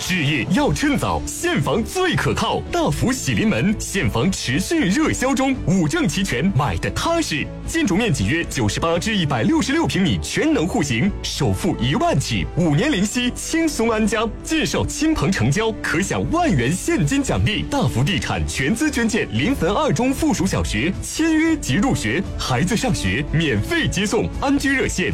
置业要趁早，现房最可靠。大福喜临门，现房持续热销中，5证齐全，买的踏实。建筑面积约98至166平米，全能户型，首付1万起，5年零息，轻松安家。介绍亲朋成交，可享1万元现金奖励。大福地产全资捐建临汾2中附属小学，签约即入学，孩子上学免费接送。安居热线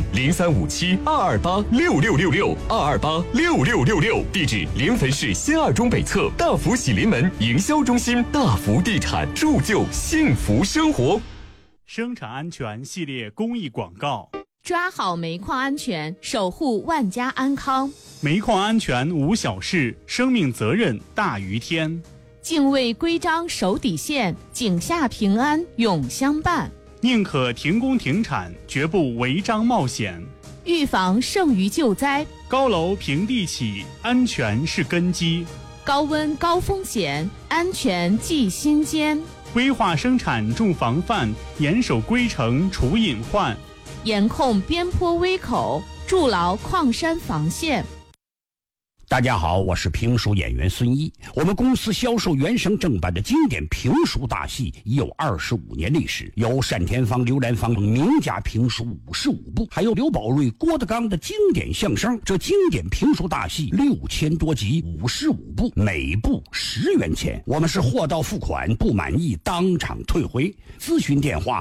035722826666，22866666。地址临汾市新2中北侧大福喜临门营销中心。大福地产，铸就幸福生活。 生产安全系列公益广告： 抓好煤矿安全，守护万家安康。 煤矿安全无小事，生命责任大于天。 敬畏规章守底线，井下平安永相伴。 宁可停工停产，绝不违章冒险。 预防胜于救灾。 高楼平地起，安全是根基。 高温高风险，安全记心间。 规划生产重防范，严守规程除隐患。 严控边坡危口，筑牢矿山防线。 大家好，我是评书演员孙一。我们公司销售原声正版的经典评书大戏已有25年历史，有单田芳、刘兰芳名家评书55部，还有刘宝瑞、郭德纲的经典相声。这经典评书大戏6000多集，55部，每部10元钱。我们是货到付款，不满意当场退回。咨询电话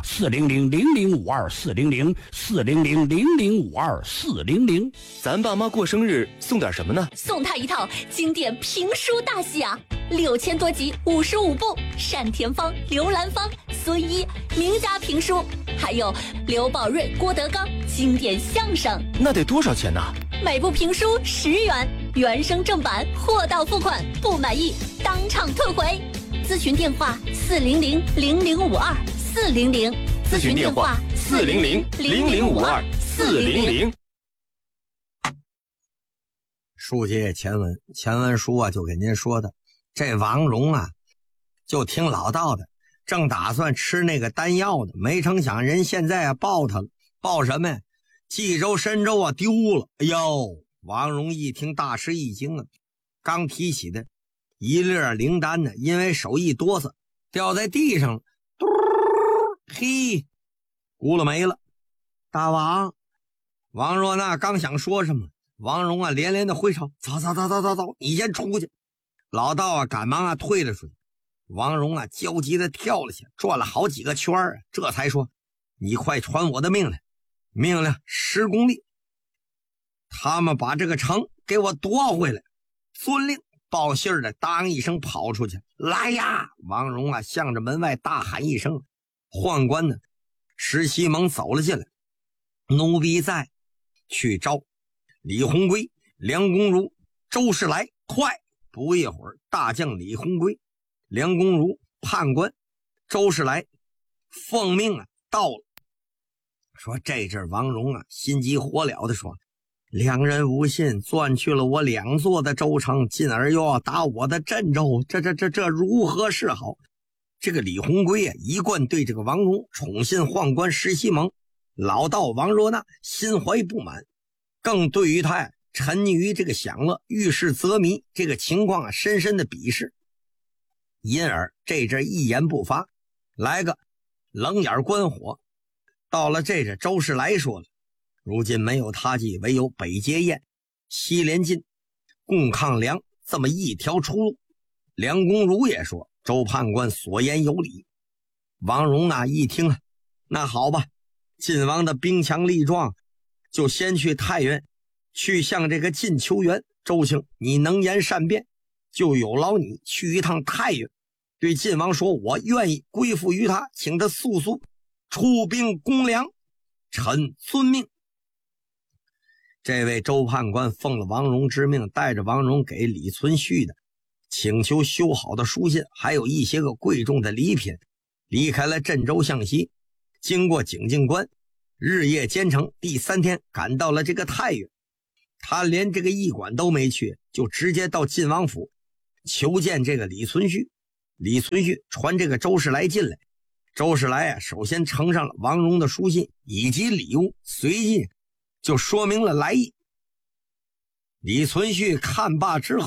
400-0052-400，400-0052-400。 咱爸妈过生日送点什么呢？ 送他一套经典评书大戏啊，6000多集，55部，单田芳、刘兰芳、孙一名家评书，还有刘宝瑞、郭德纲经典相声。 那得多少钱呢？ 每部评书10元，原声正版，货到付款，不满意当场退回。咨询电话400-0052-400， 咨询电话400-0052-400。 书接前文书啊，就给您说的，这王荣啊，就听老道的，正打算吃那个丹药的，没成想人现在啊报他了，报什么呀？冀州、深州啊丢了。哎呦，王荣一听大吃一惊啊，刚提起的一粒灵丹呢，因为手一哆嗦，掉在地上了，嘟，嘿，咕噜没了。大王，王若那刚想说什么，王荣啊连连的挥手，走，你先出去。老道啊赶忙啊退了出去。王荣啊焦急的跳了下，转了好几个圈啊，这才说：你快传我的命令，10公里，他们把这个城给我夺回来。遵令。报信儿的当一声跑出去，来呀！王荣啊向着门外大喊一声，宦官呢石西蒙走了进来，奴婢在，去招李鸿规、梁公儒、周士来，快！不一会儿，大将李鸿规、梁公儒、判官周士来奉命啊到了。说这阵王荣啊心急火燎的说：两人无信，钻去了我2座的州城，进而又要打我的镇州，这如何是好？这个李鸿规啊，一贯对这个王荣宠信宦官石西蒙、老道王若那心怀不满，更对于他沉溺于这个享乐、遇事则迷这个情况啊，深深的鄙视，因而这阵一言不发，来个冷眼观火。到了这阵，周士来说了：如今没有他计，唯有北接燕，西连晋，共抗梁，这么一条出路。梁公儒也说：周判官所言有理。王荣那一听啊，那好吧，晋王的兵强力壮，就先去太原，去向这个晋求援。周卿，你能言善辩，就有劳你去一趟太原，对晋王说：我愿意归附于他，请他速出兵攻梁，臣遵命。这位周判官奉了王荣之命，带着王荣给李存勖的请求修好的书信，还有一些个贵重的礼品，离开了镇州向西，经过景靖关，日夜兼程，第3天赶到了这个太原。他连这个驿馆都没去，就直接到晋王府求见这个李存勖。李存勖传这个周士来进来，周士来啊，首先呈上了王荣的书信以及礼物，随即就说明了来意。李存勖看罢之后，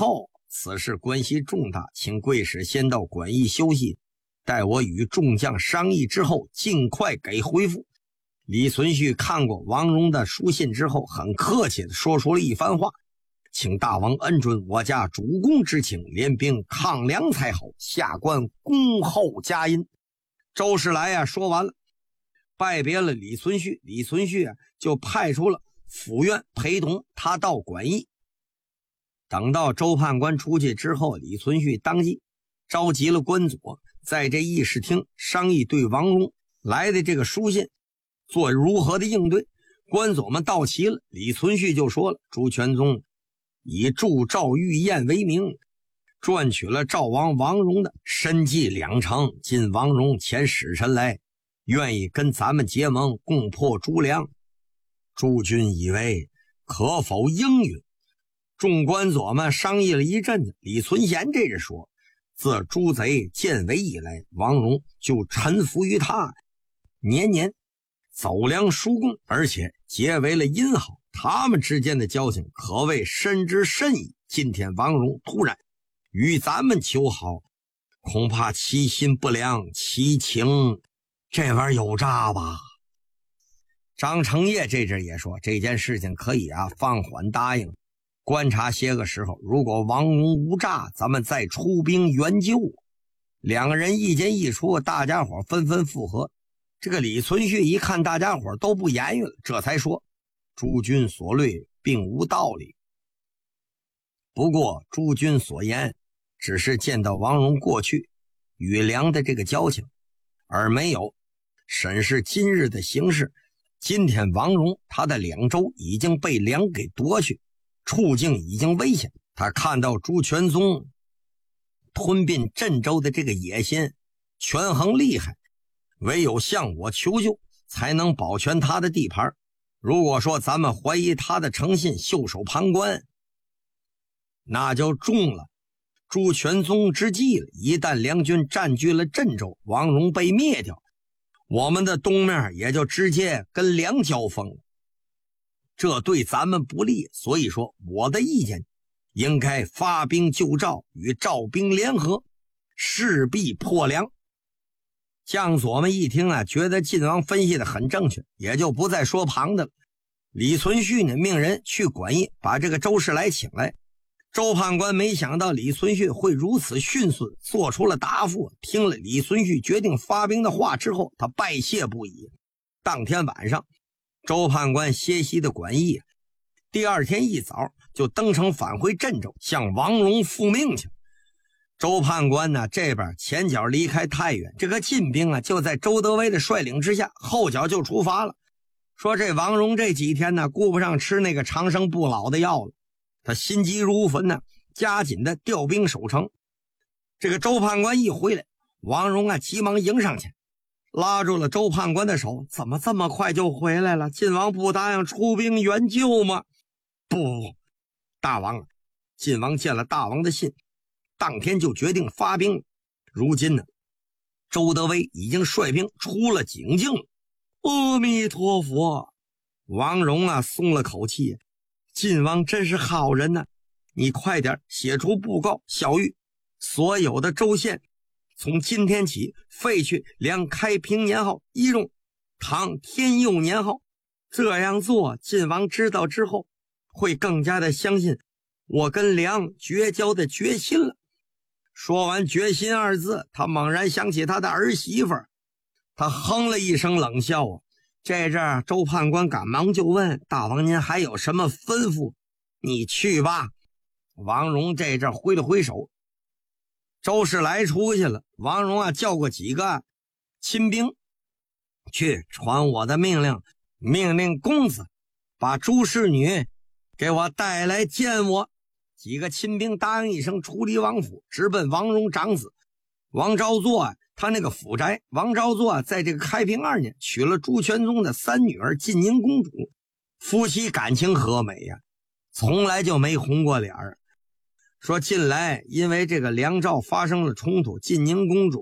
此事关系重大，请贵使先到馆驿休息，待我与众将商议之后尽快给回复。李存勖看过王戎的书信之后，很客气地说出了一番话，请大王恩准我家主公之请，联兵抗梁才好，下官恭候佳音。周士来说完了，拜别了李存勖。李存勖就派出了府院陪同他到馆驿。等到周判官出去之后，李存勖当即召集了官佐，在这议事厅商议对王戎来的这个书信做如何的应对。官佐们到齐了，李存勖就说了，朱全宗以铸赵玉燕为名，赚取了赵王王戎的身计2成，今王戎遣使臣来，愿意跟咱们结盟，共破朱梁。诸君以为可否应允？众官佐们商议了一阵子，李存贤这着说，自朱贼建为以来，王戎就臣服于他，年年走粮输贡，而且结为了姻好，他们之间的交情可谓深之甚矣。今天王戎突然与咱们求好，恐怕其心不良，其情这玩意有诈吧。张承业这阵也说，这件事情可以放缓答应，观察些个时候，如果王戎无诈，咱们再出兵援救。两个人意见一出，大家伙纷纷附和。这个李存勖一看大家伙都不言语了，这才说，诸君所虑并无道理，不过诸君所言只是见到王戎过去与梁的这个交情，而没有审视今日的形势。今天王戎他的2州已经被梁给夺去，处境已经危险，他看到朱全宗吞并镇州的这个野心权衡厉害，唯有向我求救才能保全他的地盘。如果说咱们怀疑他的诚信，袖手旁观，那就中了朱全宗之计了。一旦梁军占据了镇州，王戎被灭掉，我们的东面也就直接跟梁交锋了，这对咱们不利。所以说我的意见应该发兵救赵，与赵兵联合，势必破梁。将佐们一听觉得晋王分析的很正确，也就不再说旁的了。李存勖呢，命人去馆驿把这个周士来请来。周判官没想到李存勖会如此迅速做出了答复，听了李存勖决定发兵的话之后，他拜谢不已。当天晚上，周判官歇息的馆驿，第二天一早就登城返回镇州，向王戎复命去。周判官呢，这边前脚离开太原，这个晋兵就在周德威的率领之下，后脚就出发了。说这王戎这几天呢，顾不上吃那个长生不老的药了，他心急如焚呢，加紧的调兵守城。这个周判官一回来，王戎急忙迎上去，拉住了周判官的手，怎么这么快就回来了？晋王不答应出兵援救吗？不，大王，晋王见了大王的信，当天就决定发兵。如今呢，周德威已经率兵出了景靖了。阿弥陀佛！王戎松了口气，晋王真是好人呢。你快点写出布告，晓谕所有的州县，从今天起废去梁开平年号，一用唐天佑年号。这样做，晋王知道之后会更加的相信我跟梁绝交的决心了。说完决心2字，他猛然想起他的儿媳妇，他哼了一声冷笑。这阵周判官赶忙就问，大王您还有什么吩咐？你去吧。王戎这阵挥了挥手，周士来出去了。王戎叫过几个亲兵去传我的命令，命令公子把朱氏女给我带来见我。几个亲兵答应一声，出离王府，直奔王戎长子王昭作他那个府宅。王昭作在这个开平2年娶了朱全宗的3女儿晋宁公主，夫妻感情和美呀，从来就没红过脸儿。说近来因为这个梁赵发生了冲突，晋宁公主